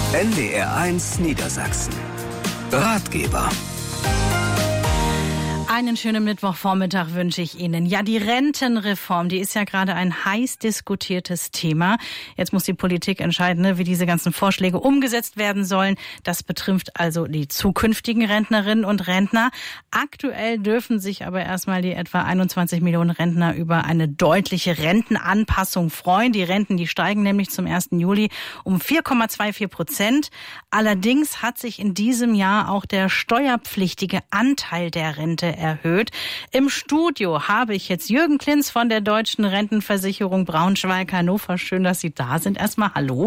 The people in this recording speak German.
NDR1 Niedersachsen. Ratgeber. Einen schönen Mittwochvormittag wünsche ich Ihnen. Ja, die Rentenreform, die ist ja gerade ein heiß diskutiertes Thema. Jetzt muss die Politik entscheiden, wie diese ganzen Vorschläge umgesetzt werden sollen. Das betrifft also die zukünftigen Rentnerinnen und Rentner. Aktuell dürfen sich aber erstmal die etwa 21 Millionen Rentner über eine deutliche Rentenanpassung freuen. Die Renten, die steigen nämlich zum 1. Juli um 4,24%. Allerdings hat sich in diesem Jahr auch der steuerpflichtige Anteil der Rente erhöht. Im Studio habe ich jetzt Jürgen Klinz von der Deutschen Rentenversicherung Braunschweig-Hannover. Schön, dass Sie da sind. Erstmal hallo.